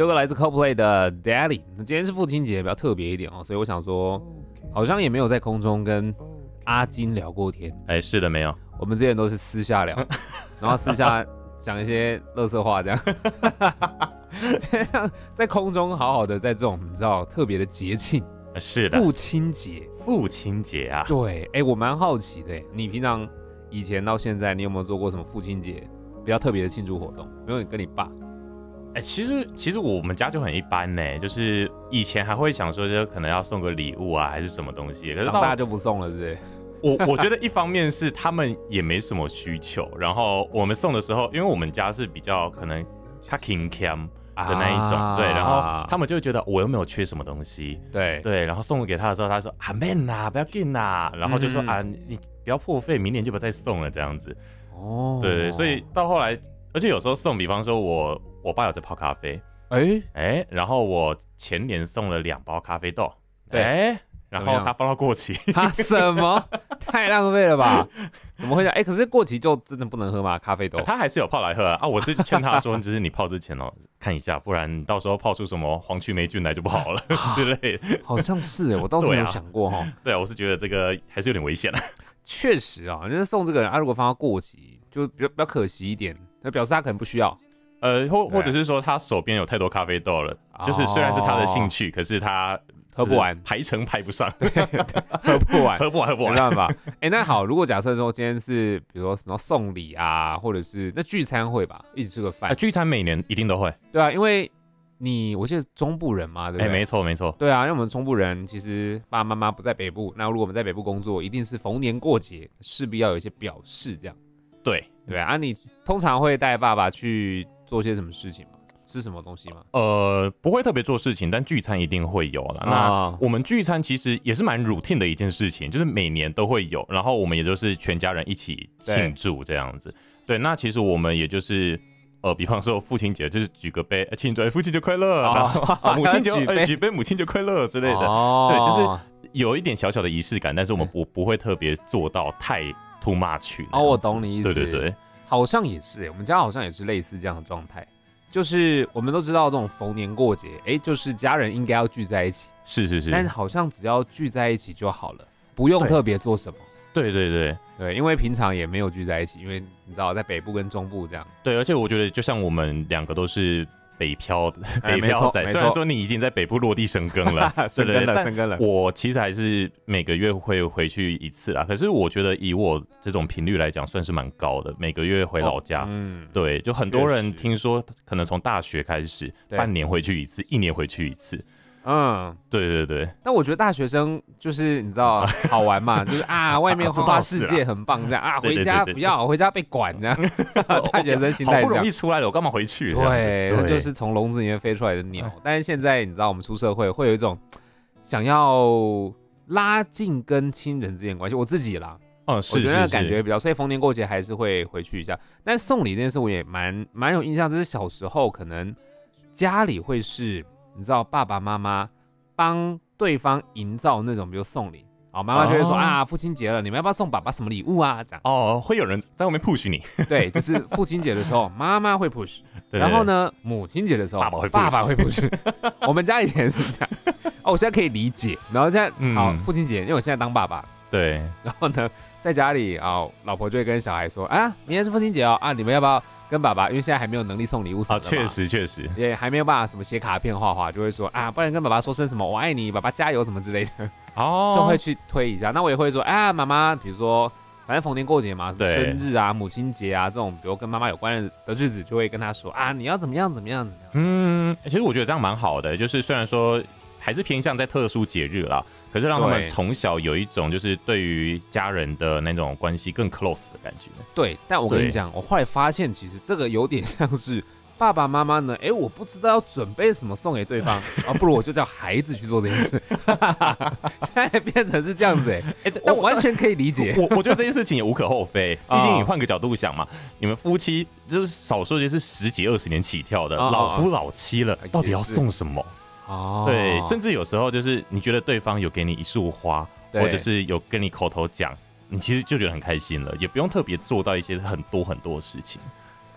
这个来自 Coldplay 的 Daddy。那今天是父亲节，比较特别一点哦，所以我想说，好像也没有在空中跟阿金聊过天。 是的，没有。 我们之前都是私下聊，然后私下讲一些垃圾话，这样。这样在空中好好的，在这种你知道特别的节庆， 是的， 父亲节。 父亲节啊， 对，我蛮好奇的，你平常以前到现在，你有没有做过什么父亲节比较特别的庆祝活动？没有，你跟你爸？ 其实我们家就很一般呢，就是以前还会想说，就可能要送个礼物啊，还是什么东西，可是长大就不送了，是不是？ 我觉得一方面是他们也没什么需求，然后我们送的时候，因为我们家是比较可能较轻cam的那一种，对，然后他们就会觉得我又没有缺什么东西， 对， 然后送给他的时候，他说啊 man 啊，不要紧啊，然后就说啊你不要破费，明年就不要再送了这样子，对，所以到后来，而且有时候送，比方说我爸有在泡咖啡，然后我前年送了2包咖啡豆，对。然后他放到过期， 什么？太浪费了吧？怎么会这样？可是过期就真的不能喝吗？咖啡豆？ 他还是有泡来喝啊！我是劝他说，就是你泡之前看一下，不然到时候泡出什么黄曲霉菌来就不好了之类的。 好像是我倒是没有想过哈。 对啊，我是觉得这个还是有点危险的。 确实啊，就是送这个人如果放到过期，就比较可惜一点，那表示他可能不需要。 或者是说他手边有太多咖啡豆了，就是虽然是他的兴趣，可是他喝不完， 排程排不上， 喝不完， 没办法。那好，如果假设说今天是比如说什么送礼啊，或者是那聚餐会吧，一起吃个饭。 聚餐每年一定都会。 对啊，因为我记得中部人嘛，对不对？ 没错。 对啊，因为我们中部人其实爸爸妈妈不在北部，那如果我们在北部工作，一定是逢年过节势必要有一些表示，这样。对啊，你通常会带爸爸去做些什么事情吗？吃什么东西吗？ 不会特别做事情，但聚餐一定会有啦。那我们聚餐其实也是蛮 routine 的一件事情，就是每年都会有，然后我们也就是全家人一起庆祝这样子。对，那其实我们也就是比方说父亲节就是举个杯庆祝父亲节快乐，然后母亲节举杯母亲节快乐之类的。对，就是有一点小小的仪式感，但是我们不会特别做到太 too much。 我懂你意思。 对， 好像也是我们家好像也是类似这样的状态。就是我们都知道这种逢年过节，就是家人应该要聚在一起， 是， 但好像只要聚在一起就好了，不用特别做什么。 对， 因为平常也没有聚在一起，因为你知道在北部跟中部这样。 对，而且我觉得就像我们2个都是北漂仔，虽然说你已经在北部落地生根了， 生根了， 我其实还是每个月会回去1次啦。可是我觉得以我这种频率来讲，算是蛮高的，每个月回老家。对，就很多人听说可能从大学开始，半年回去1次，1年回去1次。对。 但我觉得大学生就是你知道好玩嘛，就是外面花花世界很棒这样回家不要，回家被管这样。大学生心态好不容易出来了，我干嘛回去？ 对，那就是从笼子里面飞出来的鸟。但是现在你知道，我们出社会会有一种想要拉近跟亲人之间的关系。我自己啦， 我觉得那感觉比较，所以逢年过节还是会回去一下。但送礼这件事我也蛮有印象，就是小时候可能家里会是。你知道爸爸妈妈帮对方营造那种，比如送礼，妈妈就会说父亲节了，你们要不要送爸爸什么礼物啊？这样会有人在后面 push 你。 对，就是父亲节的时候妈妈会 push， 然后呢母亲节的时候爸爸会 push。我们家以前是这样，我现在可以理解。然后现在好父亲节，因为我现在当爸爸， 对， 然后呢在家里老婆就会跟小孩说明天是父亲节你们要不要？跟爸爸，因为现在还没有能力送礼物什么的嘛， 确实， 也还没有办法什么写卡片、画，就会说不然跟爸爸说声什么我爱你，爸爸加油什么之类的，就会去推一下。那我也会说妈妈，比如说反正逢年过节嘛，生日啊、母亲节啊这种，比如跟妈妈有关的日子，就会跟她说你要怎么样。 其实我觉得这样蛮好的，就是虽然说还是偏向在特殊节日啦，可是让他们从小有一种就是对于家人的那种关系更 close 的感觉。 对，但我跟你讲，我后来发现其实这个有点像是爸爸妈妈呢，我不知道要准备什么送给对方不如我就叫孩子去做这件事。现在变成是这样子但我完全可以理解。 我觉得这件事情也无可厚非，毕竟你换个角度想嘛，你们夫妻就是少说就是10几20年起跳的，老夫老妻了，到底要送什么？对，甚至有时候就是你觉得对方有给你一束花，或者是有跟你口头讲，你其实就觉得很开心了，也不用特别做到一些很多的事情。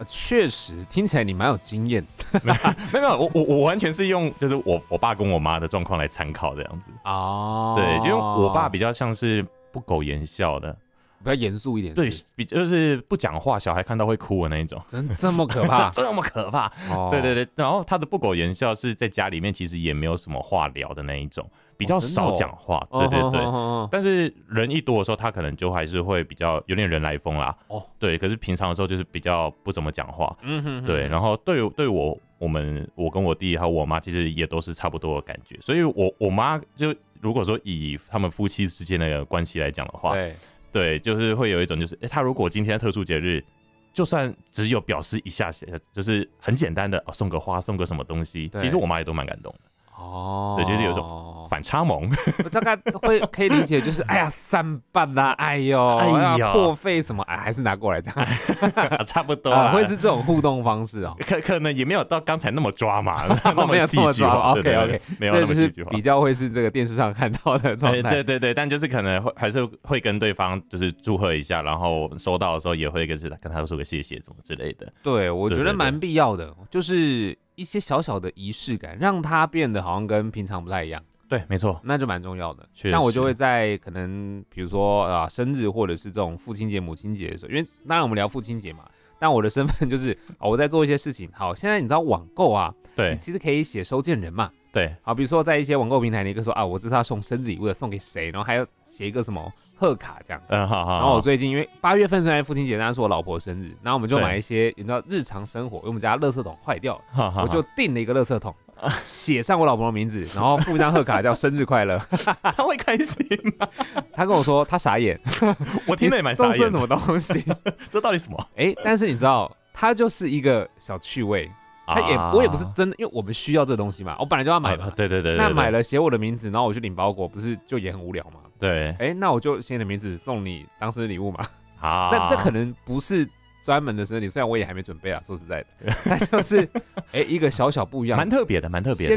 确实听起来你蛮有经验。 没有，我完全是用就是我爸跟我妈的状况来参考这样子。 哦， 对，因为我爸比较像是不苟言笑的， 比较严肃一点。 对，就是不讲话，小孩看到会哭的那一种。 真这么可怕？ 这么可怕？ 哦， 对对对。然后他的不苟言笑是在家里面其实也没有什么话聊的那一种，比较少讲话。对对对。但是人一多的时候，他可能就还是会比较有点人来疯啦。哦，对。可是平常的时候就是比较不怎么讲话。对。然后对我跟我弟还有我妈其实也都是差不多的感觉，所以我妈就如果说以他们夫妻之间的关系来讲的话，对，就是会有一种就是，他如果今天特殊节日，就算只有表示一下，就是很简单的送个花，送个什么东西，其实我妈也都蛮感动的。哦，对，就是有一种反差萌， 我大概可以理解，就是哎呀3瓣啦，哎呦破费什么，还是拿过来这样， 差不多会是这种互动方式哦。 可能也没有到刚才那么抓嘛， 那么戏剧化。OK， 没有那么戏剧化， 比较会是这个电视上看到的状态。 对，但就是可能还是会跟对方就是祝贺一下，然后收到的时候也会跟他说个谢谢什么之类的。 对，我觉得蛮必要的，就是一些小小的仪式感，让它变得好像跟平常不太一样。 对，没错， 那就蛮重要的。像我就会在可能比如说生日或者是这种父亲节、母亲节的时候，因为当然我们聊父亲节嘛，但我的身份就是我在做一些事情。好，现在你知道网购啊， 对， 其实可以写收件人嘛。 对， 好，比如说在一些网购平台，你可以说我这是要送生日礼物的，送给谁，然后还要写一个什么贺卡这样。 好。 然后我最近因为8月份虽然父亲节，但是我老婆生日，然后我们就买一些你知道日常生活，因为我们家垃圾桶坏掉了，我就订了一个垃圾桶，写上我老婆的名字，然后附张贺卡叫生日快乐。 他会开心吗？ 他跟我说他傻眼， 我听了也蛮傻眼。 这是什么东西？ 这到底什么？ 但是你知道，它就是一个小趣味。我也不是真的，因为我们需要这东西嘛，我本来就要买嘛。 对。 那买了写我的名字，然后我去领包裹，不是就也很无聊吗？ 对。 那我就写你的名字送你当生日礼物嘛。 好。 那这可能不是专门的生日礼物，虽然我也还没准备啊，说实在的，但就是一个小小不一样， 蛮特别的。